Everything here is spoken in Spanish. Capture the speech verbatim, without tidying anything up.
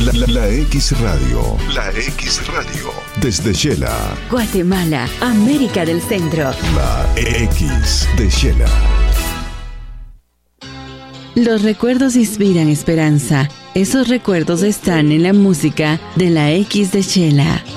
La, la, la X Radio. La X Radio. Desde Shela. Guatemala, América del Centro. La X de Shela. Los recuerdos inspiran esperanza. Esos recuerdos están en la música de la X de Shela.